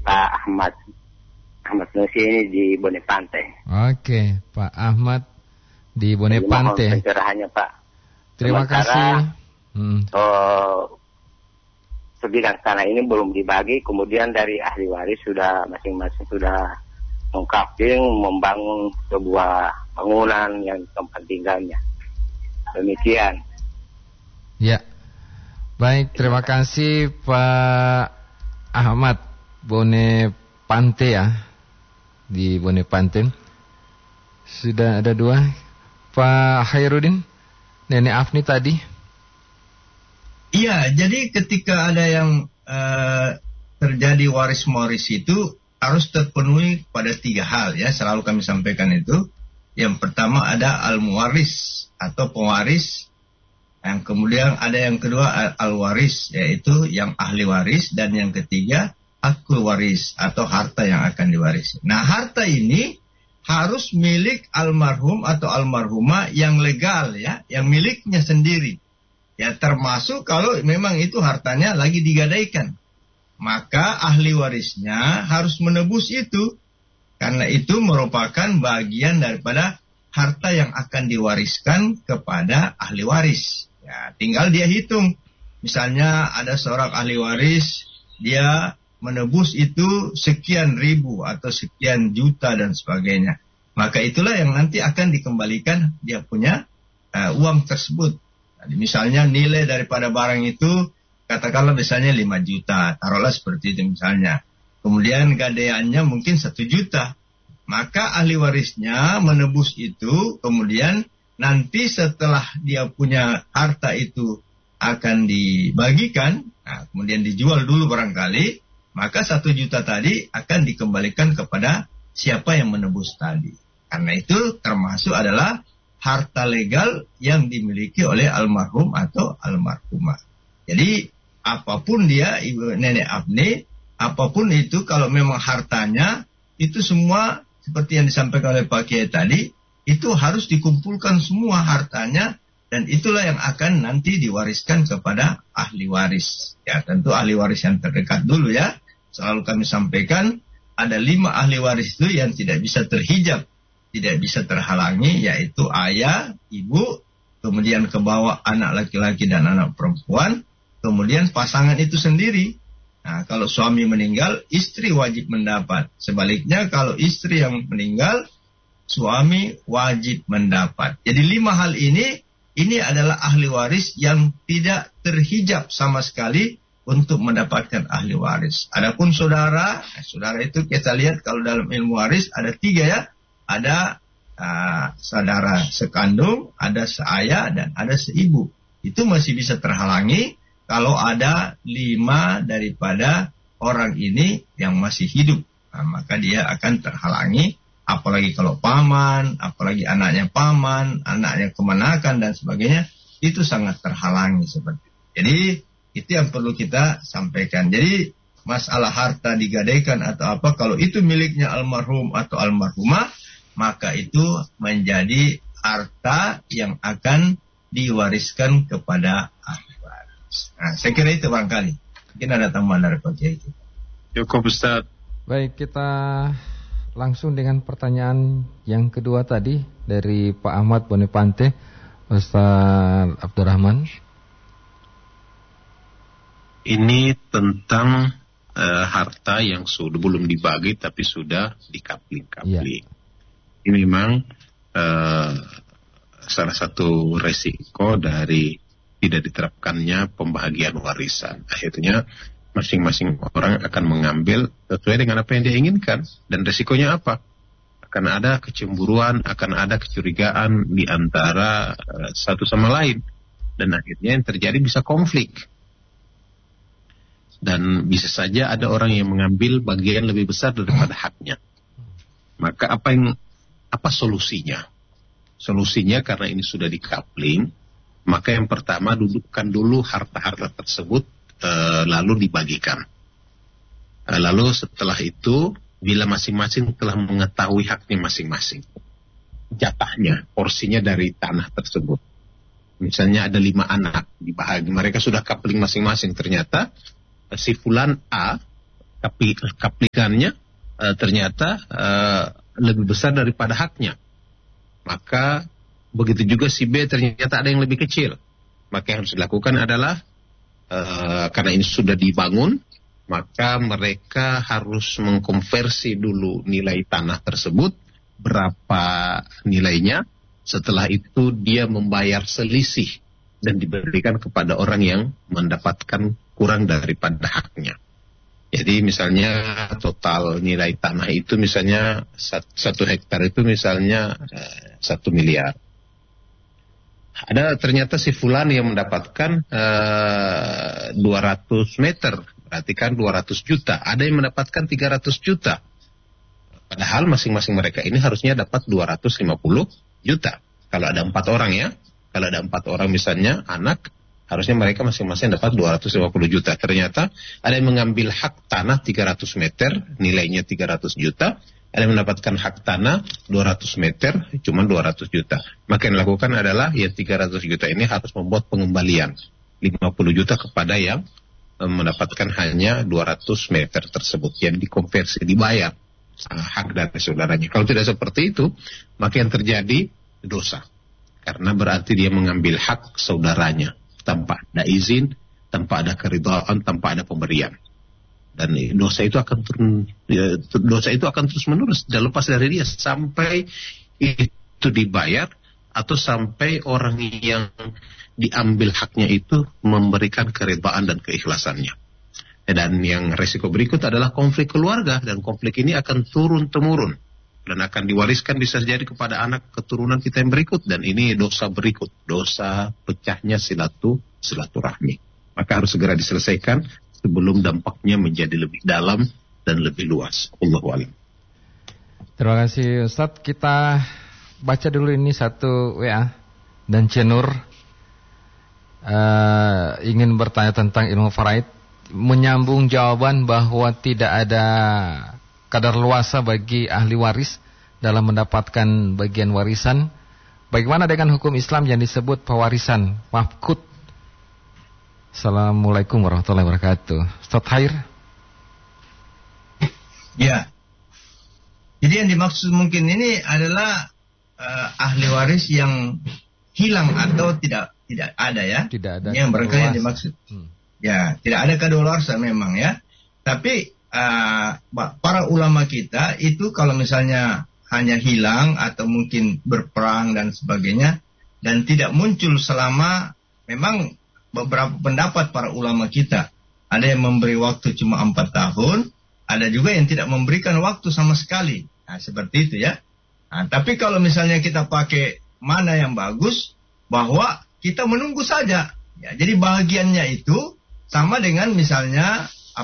Pak Ahmad Nusi ini di Bonepante. Oke, Pak Ahmad di Bonepante. Mohon pencerahannya, Pak. Terima kasih. Sebidang tanah ini belum dibagi, kemudian dari ahli waris sudah masing-masing sudah mengkapling membangun sebuah bangunan yang tempat tinggalnya. Demikian. Ya. Baik, terima kasih Pak Ahmad Bonepante ya. Di Bonepante. Sudah ada 2. Pak Hairudin, Nenek Afni tadi. Iya, jadi ketika ada yang terjadi waris-mewaris itu harus terpenuhi pada 3 hal ya, selalu kami sampaikan itu. Yang pertama ada al-muwaris atau pewaris. Yang kemudian ada yang kedua al-waris, yaitu yang ahli waris. Dan yang ketiga akul waris atau harta yang akan diwarisi. Nah, harta ini harus milik almarhum atau almarhumah yang legal ya, yang miliknya sendiri. Ya, termasuk kalau memang itu hartanya lagi digadaikan. Maka ahli warisnya harus menebus itu. Karena itu merupakan bagian daripada harta yang akan diwariskan kepada ahli waris. Ya, tinggal dia hitung. Misalnya ada seorang ahli waris, dia menebus itu sekian ribu atau sekian juta dan sebagainya. Maka itulah yang nanti akan dikembalikan dia punya uang tersebut. Misalnya nilai daripada barang itu katakanlah misalnya 5 juta, taruhlah seperti itu misalnya. Kemudian gadaiannya mungkin 1 juta. Maka ahli warisnya menebus itu, kemudian nanti setelah dia punya harta itu akan dibagikan, nah, kemudian dijual dulu barangkali, maka 1 juta tadi akan dikembalikan kepada siapa yang menebus tadi. Karena itu termasuk adalah harta legal yang dimiliki oleh almarhum atau almarhumah. Jadi apapun dia, Ibu Nenek Afni, apapun itu kalau memang hartanya itu semua seperti yang disampaikan oleh Pak Kiai tadi, itu harus dikumpulkan semua hartanya dan itulah yang akan nanti diwariskan kepada ahli waris. Ya, tentu ahli waris yang terdekat dulu ya. Selalu kami sampaikan ada 5 ahli waris itu yang tidak bisa terhijab, tidak bisa terhalangi, yaitu ayah, ibu, kemudian ke bawah anak laki-laki dan anak perempuan, kemudian pasangan itu sendiri. Nah, kalau suami meninggal, istri wajib mendapat. Sebaliknya, kalau istri yang meninggal, suami wajib mendapat. Jadi 5 hal ini adalah ahli waris yang tidak terhijab sama sekali untuk mendapatkan ahli waris. Adapun saudara itu kita lihat kalau dalam ilmu waris ada 3 ya. Ada saudara sekandung, ada seayah, dan ada seibu. Itu masih bisa terhalangi kalau ada 5 daripada orang ini yang masih hidup. Nah, maka dia akan terhalangi, apalagi kalau paman, apalagi anaknya paman, anaknya kemenakan dan sebagainya, itu sangat terhalangi seperti itu. Jadi itu yang perlu kita sampaikan. Jadi masalah harta digadaikan atau apa, kalau itu miliknya almarhum atau almarhumah, maka itu menjadi harta yang akan diwariskan kepada ahli waris. Nah, saya kira itu barangkali. Mungkin ada tambahan dari Pak Kiai. Cukup Ustaz. Baik, kita langsung dengan pertanyaan yang kedua tadi dari Pak Ahmad Bonepante, Ustaz Abdurrahman. Ini tentang harta yang sudah belum dibagi tapi sudah dikapling-kapling. Ya. Ini memang salah satu resiko dari tidak diterapkannya pembagian warisan. Akhirnya masing-masing orang akan mengambil sesuai dengan apa yang dia inginkan. Dan resikonya apa? Akan ada kecemburuan, akan ada kecurigaan di antara satu sama lain. Dan akhirnya yang terjadi bisa konflik. Dan bisa saja ada orang yang mengambil bagian lebih besar daripada haknya. Maka apa solusinya? Solusinya karena ini sudah dikapling, maka yang pertama dudukkan dulu harta-harta tersebut lalu dibagikan. Lalu setelah itu bila masing-masing telah mengetahui haknya masing-masing, jatahnya, porsinya dari tanah tersebut. Misalnya ada 5 anak dibahagi, mereka sudah kapling masing-masing. Ternyata si fulan A kaplingannya ternyata lebih besar daripada haknya. Maka begitu juga si B ternyata ada yang lebih kecil. Maka yang harus dilakukan adalah karena ini sudah dibangun, maka mereka harus mengkonversi dulu nilai tanah tersebut, berapa nilainya. Setelah itu dia membayar selisih dan diberikan kepada orang yang mendapatkan kurang daripada haknya. Jadi misalnya total nilai tanah itu misalnya 1 hektar itu misalnya 1 miliar. Ada ternyata si fulan yang mendapatkan 200 meter, berarti kan 200 juta. Ada yang mendapatkan 300 juta. Padahal masing-masing mereka ini harusnya dapat 250 juta. Kalau ada 4 orang ya, kalau ada 4 orang misalnya anak, harusnya mereka masing-masing dapat 250 juta. Ternyata ada yang mengambil hak tanah 300 meter, nilainya 300 juta. Ada yang mendapatkan hak tanah 200 meter, cuma 200 juta. Maka yang dilakukan adalah ya 300 juta ini harus membuat pengembalian 50 juta kepada yang mendapatkan hanya 200 meter tersebut. Yang dikonversi, dibayar hak dari saudaranya. Kalau tidak seperti itu, maka yang terjadi dosa. Karena berarti dia mengambil hak saudaranya tanpa ada izin, tanpa ada keridhaan, tanpa ada pemberian. Dan dosa itu akan terus menerus, tidak lepas dari dia sampai itu dibayar atau sampai orang yang diambil haknya itu memberikan keridhaan dan keikhlasannya. Dan yang resiko berikut adalah konflik keluarga, dan konflik ini akan turun-temurun dan akan diwariskan bisa jadi kepada anak keturunan kita yang berikut. Dan ini dosa berikut, dosa pecahnya silaturahmi. Maka harus segera diselesaikan sebelum dampaknya menjadi lebih dalam dan lebih luas. Allahu a'lam. Terima kasih Ustadz. Kita baca dulu ini satu WA. Dan Cenur ingin bertanya tentang ilmu faraid, menyambung jawaban bahwa tidak ada kadar luasa bagi ahli waris dalam mendapatkan bagian warisan. Bagaimana dengan hukum Islam yang disebut pewarisan mafkud? Assalamualaikum warahmatullahi wabarakatuh. Ustaz Khair. Ya. Jadi yang dimaksud mungkin ini adalah ahli waris yang hilang atau tidak ada ya. Tidak ada. Yang barangkali yang dimaksud. Ya, tidak ada kadaluarsa memang ya. Tapi para ulama kita itu kalau misalnya hanya hilang atau mungkin berperang dan sebagainya dan tidak muncul selama, memang beberapa pendapat para ulama kita. Ada yang memberi waktu cuma 4 tahun, ada juga yang tidak memberikan waktu sama sekali. Nah, seperti itu ya. Nah, tapi kalau misalnya kita pakai mana yang bagus, bahwa kita menunggu saja. Ya, jadi bahagiannya itu sama dengan misalnya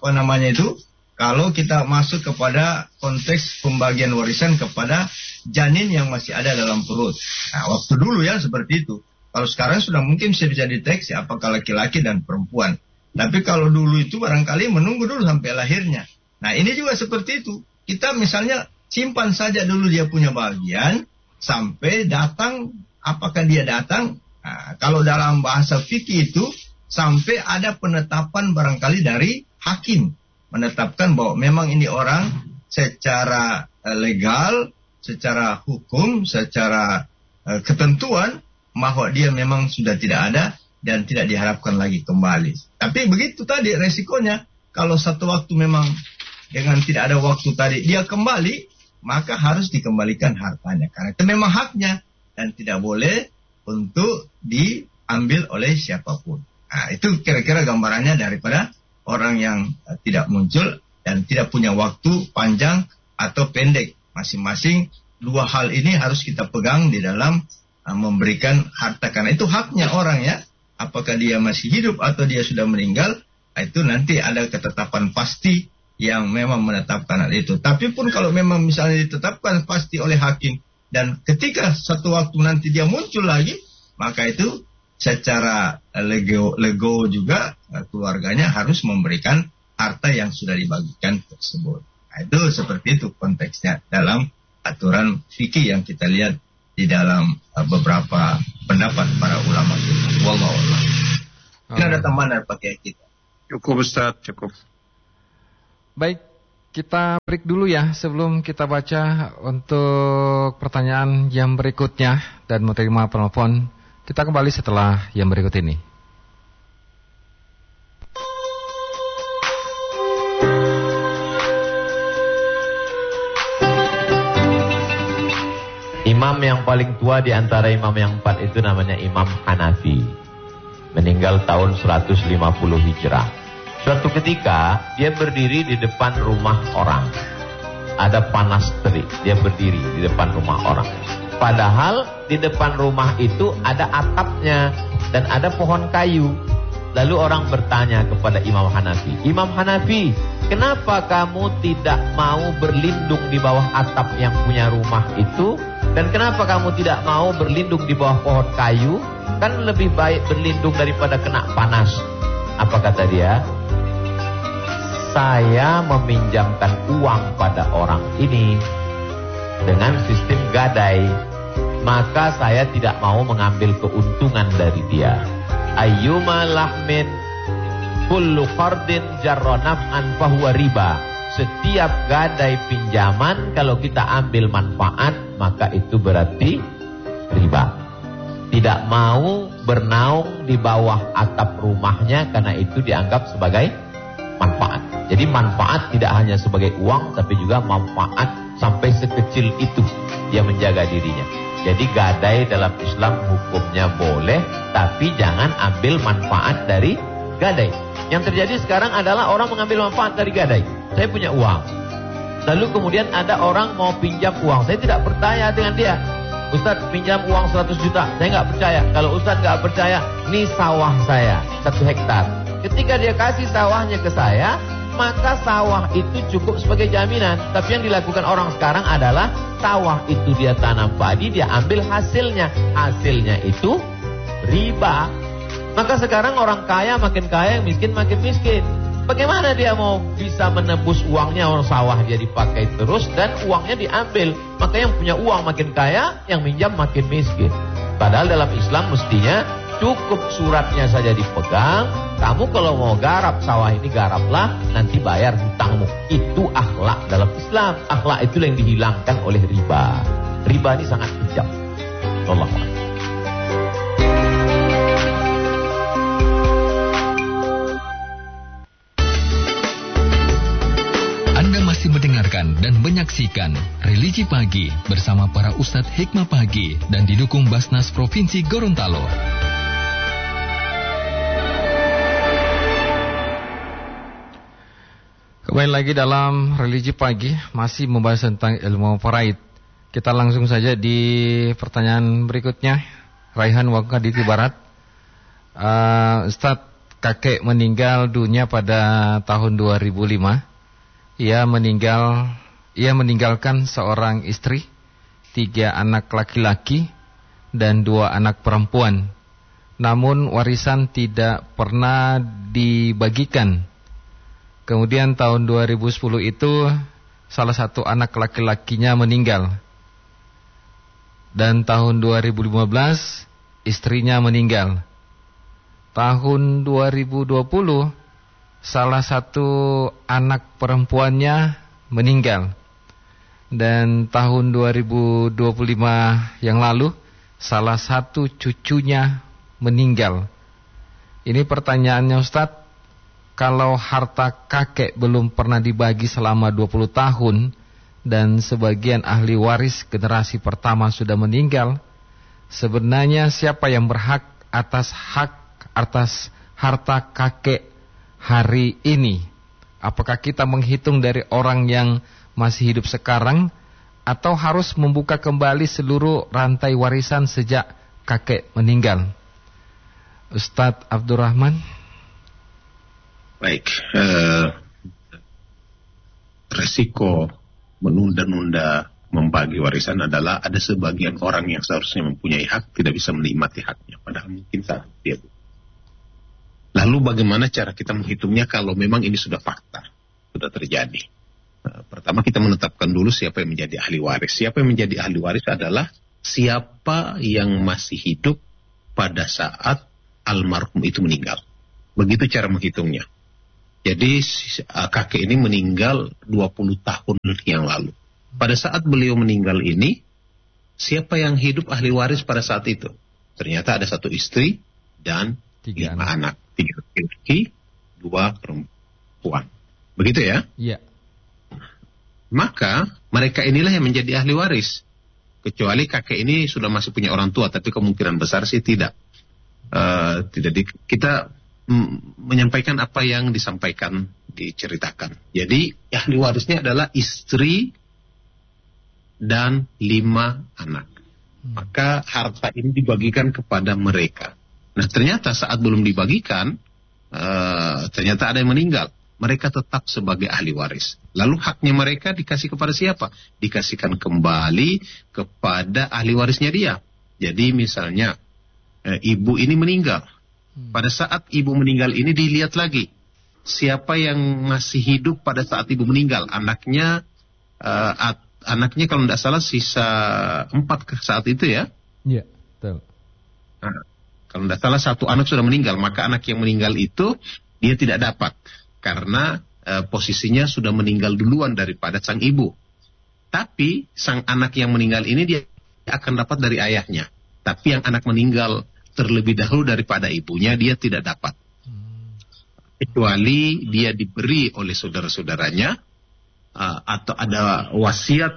kalau kita masuk kepada konteks pembagian warisan kepada janin yang masih ada dalam perut. Nah, waktu dulu ya seperti itu. Kalau sekarang sudah mungkin bisa deteksi apakah laki-laki dan perempuan. Tapi kalau dulu itu barangkali menunggu dulu sampai lahirnya. Nah, ini juga seperti itu. Kita misalnya simpan saja dulu dia punya bagian sampai datang, apakah dia datang. Nah, kalau dalam bahasa fikih itu sampai ada penetapan barangkali dari hakim, menetapkan bahwa memang ini orang secara legal, secara hukum, secara ketentuan bahwa dia memang sudah tidak ada dan tidak diharapkan lagi kembali. Tapi begitu tadi resikonya, kalau satu waktu memang dengan tidak ada waktu tadi dia kembali, maka harus dikembalikan hartanya karena itu memang haknya dan tidak boleh untuk diambil oleh siapapun. Nah, itu kira-kira gambarannya daripada orang yang tidak muncul dan tidak punya waktu panjang atau pendek. Masing-masing dua hal ini harus kita pegang di dalam memberikan harta. Karena itu haknya orang ya. Apakah dia masih hidup atau dia sudah meninggal, itu nanti ada ketetapan pasti yang memang menetapkan hal itu. Tapi pun kalau memang misalnya ditetapkan pasti oleh hakim, dan ketika satu waktu nanti dia muncul lagi, maka itu secara lego juga keluarganya harus memberikan harta yang sudah dibagikan tersebut. Nah, itu seperti itu konteksnya dalam aturan fikih yang kita lihat di dalam beberapa pendapat para ulama kita. Wallahu a'lam. Ini ada tambahan dari pakai kita. Cukup Ustaz, cukup. Baik, kita break dulu ya sebelum kita baca untuk pertanyaan yang berikutnya dan menerima penelpon. Kita kembali setelah yang berikut ini. Imam yang paling tua di antara imam yang 4 itu namanya Imam Hanafi. Meninggal tahun 150 Hijrah. Suatu ketika dia berdiri di depan rumah orang. Ada panas terik, dia berdiri di depan rumah orang. Padahal di depan rumah itu ada atapnya dan ada pohon kayu. Lalu orang bertanya kepada Imam Hanafi, Imam Hanafi, kenapa kamu tidak mau berlindung di bawah atap yang punya rumah itu? Dan kenapa kamu tidak mau berlindung di bawah pohon kayu? Kan lebih baik berlindung daripada kena panas. Apa kata dia? Saya meminjamkan uang pada orang ini dengan sistem gadai, maka saya tidak mau mengambil keuntungan dari dia. Ayyuma lahmin kullu qardin jarra naf'an fahuwa riba. Setiap gadai pinjaman kalau kita ambil manfaat maka itu berarti riba. Tidak mau bernaung di bawah atap rumahnya karena itu dianggap sebagai manfaat. Jadi manfaat tidak hanya sebagai uang tapi juga manfaat sampai sekecil itu dia menjaga dirinya. Jadi gadai dalam Islam hukumnya boleh tapi jangan ambil manfaat dari gadai. Yang terjadi sekarang adalah orang mengambil manfaat dari gadai. Saya punya uang. Lalu kemudian ada orang mau pinjam uang. Saya tidak percaya dengan dia. Ustaz pinjam uang 100 juta. Saya nggak percaya. Kalau Ustaz nggak percaya, ini sawah saya 1 hektar. Ketika dia kasih sawahnya ke saya, maka sawah itu cukup sebagai jaminan. Tapi yang dilakukan orang sekarang adalah sawah itu dia tanam padi, dia ambil hasilnya. Hasilnya itu riba. Maka sekarang orang kaya makin kaya, yang miskin makin miskin. Bagaimana dia mau bisa menebus uangnya? Orang sawah dia dipakai terus dan uangnya diambil. Maka yang punya uang makin kaya, yang minjam makin miskin. Padahal dalam Islam mestinya cukup suratnya saja dipegang. Kamu kalau mau garap sawah ini garaplah, nanti bayar hutangmu. Itu akhlak dalam Islam. Akhlak itu yang dihilangkan oleh riba. Riba ini sangat kejam. Allah. Anda masih mendengarkan dan menyaksikan Religi Pagi bersama para Ustadz Hikmah Pagi dan didukung Basnas Provinsi Gorontalo. Kembali lagi dalam Religi Pagi, masih membahas tentang ilmu faraid. Kita langsung saja di pertanyaan berikutnya. Raihan Wakaditi Barat. Ustadz, kakek meninggal dunia pada tahun 2005. Ia meninggalkan seorang istri, 3 anak laki-laki, dan 2 anak perempuan. Namun warisan tidak pernah dibagikan. Kemudian tahun 2010 itu salah satu anak laki-lakinya meninggal. Dan tahun 2015 istrinya meninggal. Tahun 2020 salah satu anak perempuannya meninggal. Dan tahun 2025 yang lalu salah satu cucunya meninggal. Ini pertanyaannya Ustadz, kalau harta kakek belum pernah dibagi selama 20 tahun dan sebagian ahli waris generasi pertama sudah meninggal, sebenarnya siapa yang berhak atas harta kakek hari ini? Apakah kita menghitung dari orang yang masih hidup sekarang atau harus membuka kembali seluruh rantai warisan sejak kakek meninggal? Ustadz Abdurrahman. Baik, resiko menunda-nunda membagi warisan adalah ada sebagian orang yang seharusnya mempunyai hak tidak bisa menikmati haknya, padahal mungkin saat dia. Lalu bagaimana cara kita menghitungnya kalau memang ini sudah fakta, sudah terjadi? Pertama kita menetapkan dulu siapa yang menjadi ahli waris. Siapa yang menjadi ahli waris adalah siapa yang masih hidup pada saat almarhum itu meninggal. Begitu cara menghitungnya. Jadi kakek ini meninggal 20 tahun yang lalu. Pada saat beliau meninggal ini, siapa yang hidup ahli waris pada saat itu? Ternyata ada 1 istri dan 5 anak. 3 laki-laki, 2 perempuan. Begitu ya? Iya. Maka mereka inilah yang menjadi ahli waris. Kecuali kakek ini sudah masih punya orang tua, tapi kemungkinan besar sih tidak. Kita menyampaikan apa yang disampaikan, diceritakan. Jadi ahli warisnya adalah istri dan 5 anak. Maka harta ini dibagikan kepada mereka. Nah ternyata saat belum dibagikan, ternyata ada yang meninggal. Mereka tetap sebagai ahli waris. Lalu haknya mereka dikasih kepada siapa? Dikasihkan kembali kepada ahli warisnya dia. Jadi misalnya ibu ini meninggal. Pada saat ibu meninggal ini dilihat lagi. Siapa yang masih hidup pada saat ibu meninggal? Anaknya kalau tidak salah sisa 4 saat itu ya. Iya, betul. Nah, kalau tidak salah 1 anak sudah meninggal. Maka anak yang meninggal itu dia tidak dapat. Karena posisinya sudah meninggal duluan daripada sang ibu. Tapi sang anak yang meninggal ini dia akan dapat dari ayahnya. Tapi yang anak meninggal terlebih dahulu daripada ibunya dia tidak dapat. Kecuali dia diberi oleh saudara-saudaranya atau ada wasiat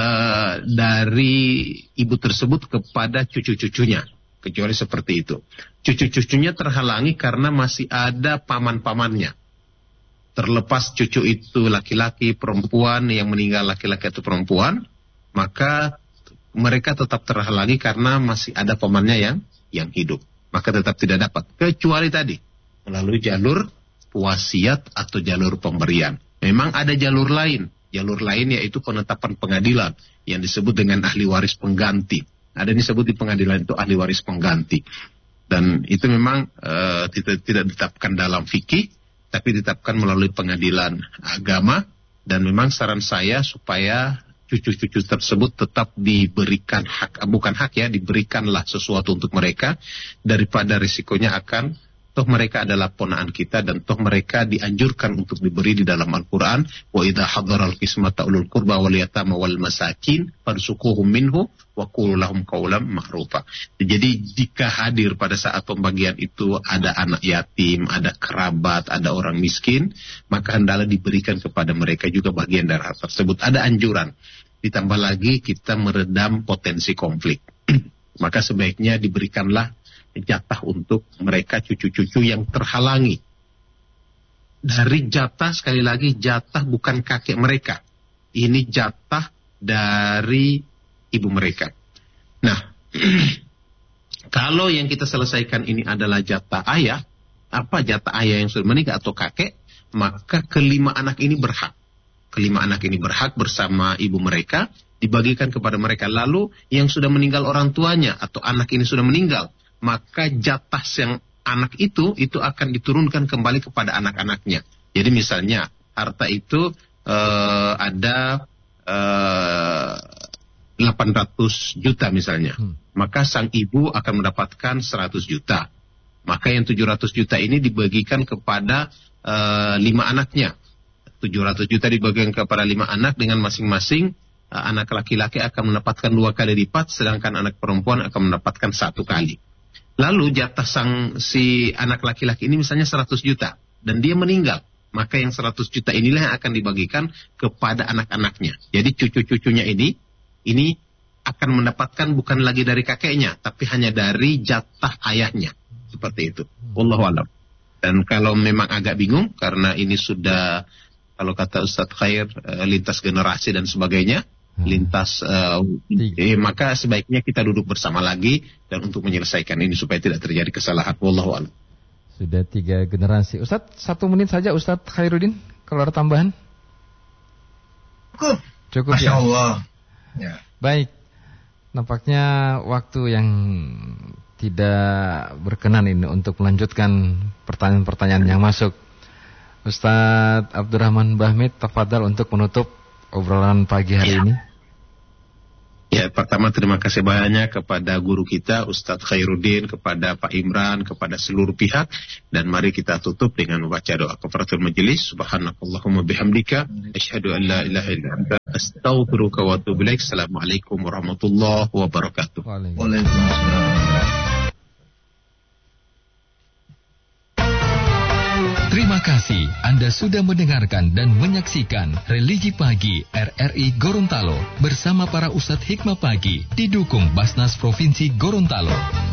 dari ibu tersebut kepada cucu-cucunya. Kecuali seperti itu. Cucu-cucunya terhalangi karena masih ada paman-pamannya. Terlepas cucu itu laki-laki, perempuan, yang meninggal laki-laki atau perempuan, maka mereka tetap terhalangi karena masih ada pamannya yang hidup. Maka tetap tidak dapat. Kecuali tadi, melalui jalur wasiat atau jalur pemberian. Memang ada jalur lain. Jalur lain yaitu penetapan pengadilan yang disebut dengan ahli waris pengganti. Ada yang disebut di pengadilan itu ahli waris pengganti. Dan itu memang tidak ditetapkan dalam fikih, tapi ditetapkan melalui pengadilan agama. Dan memang saran saya supaya cucu-cucu tersebut tetap diberikan hak, bukan hak ya, diberikanlah sesuatu untuk mereka, daripada risikonya akan, toh mereka adalah ponaan kita, dan toh mereka dianjurkan untuk diberi di dalam Al-Quran, wa idha hadaral qismata ulul qurba wal yatama wal masakin farzuquhum minhu wa qulu lahum qawlan ma'rufa. Jadi jika hadir pada saat pembagian itu ada anak yatim, ada kerabat, ada orang miskin, maka hendaklah diberikan kepada mereka juga bagian dari hal tersebut. Ada anjuran. Ditambah lagi kita meredam potensi konflik. Maka sebaiknya diberikanlah jatah untuk mereka cucu-cucu yang terhalangi. Dari jatah, sekali lagi jatah bukan kakek mereka. Ini jatah dari ibu mereka. Nah, kalau yang kita selesaikan ini adalah jatah ayah, apa jatah ayah yang sudah menikah atau kakek, maka kelima anak ini berhak. Kelima anak ini berhak bersama ibu mereka, dibagikan kepada mereka. Lalu yang sudah meninggal orang tuanya atau anak ini sudah meninggal, maka jatah yang anak itu akan diturunkan kembali kepada anak-anaknya. Jadi misalnya harta itu ada 800 juta misalnya, maka sang ibu akan mendapatkan 100 juta. Maka yang 700 juta ini dibagikan kepada 5 anaknya. 700 juta dibagikan kepada 5 anak, dengan masing-masing anak laki-laki akan mendapatkan 2 kali lipat, sedangkan anak perempuan akan mendapatkan 1 kali. Lalu jatah si anak laki-laki ini misalnya 100 juta dan dia meninggal, maka yang 100 juta inilah yang akan dibagikan kepada anak-anaknya. Jadi cucu-cucunya ini akan mendapatkan bukan lagi dari kakeknya, tapi hanya dari jatah ayahnya. Seperti itu. Wallahu a'lam. Dan kalau memang agak bingung karena ini sudah, kalau kata Ustadz Khair, lintas generasi dan sebagainya, maka sebaiknya kita duduk bersama lagi dan untuk menyelesaikan ini supaya tidak terjadi kesalahan. Wallahu a'lam. Sudah 3 generasi. Ustadz, 1 menit saja Ustadz Khairuddin, kalau ada tambahan. Cukup Masya ya. Allah. Ya. Baik. Nampaknya waktu yang tidak berkenan ini untuk melanjutkan pertanyaan-pertanyaan yang masuk. Ustadz Abdurrahman Bahmid, tafadhal untuk menutup obrolan pagi hari ini. Ya, pertama terima kasih banyak kepada guru kita Ustadz Khairuddin, kepada Pak Imran, kepada seluruh pihak, dan mari kita tutup dengan membaca doa kafaratul majelis. Subhanakallahumma bihamdika asyhadu an la ilaha illa anta astaghfiruka wa atubu ilaik. Assalamualaikum warahmatullahi wabarakatuh. Waalaikumsalam. Terima kasih Anda sudah mendengarkan dan menyaksikan Religi Pagi RRI Gorontalo bersama para Ustadz Hikmah Pagi didukung Basnas Provinsi Gorontalo.